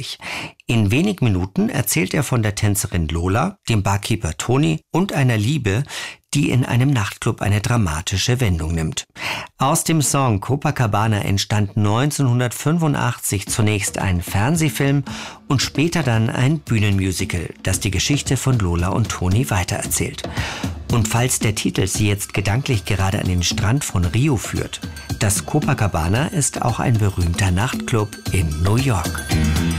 sich. In wenigen Minuten erzählt er von der Tänzerin Lola, dem Barkeeper Toni und einer Liebe, die in einem Nachtclub eine dramatische Wendung nimmt. Aus dem Song Copacabana entstand 1985 zunächst ein Fernsehfilm und später dann ein Bühnenmusical, das die Geschichte von Lola und Toni weitererzählt. Und falls der Titel Sie jetzt gedanklich gerade an den Strand von Rio führt, das Copacabana ist auch ein berühmter Nachtclub in New York.